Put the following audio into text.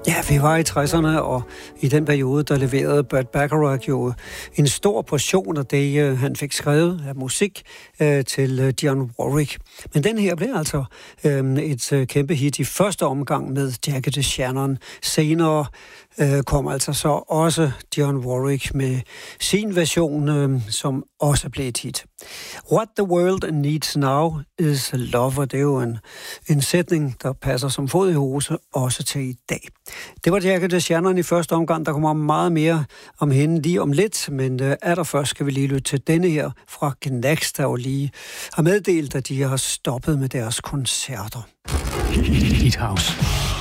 Ja, vi var i 60'erne, og i den periode, der leverede Burt Bacharach jo en stor portion af det, han fik skrevet af musik til Dionne Warwick. Men den her blev altså et kæmpe hit i første omgang med Jagged as Shannon. Senere kom altså så også Dionne Warwick med sin version, som også blev et hit. What the world needs now is love, og det er jo en sætning, der passer som fod i hose også til i dag. Det var Jagged as Shannon i første omgang. Der kommer meget mere om hende lige om lidt, men allerførst skal vi lige lytte til denne her fra Gnags, der jo lige har meddelt, at de har stoppet med deres koncerter. Hit House.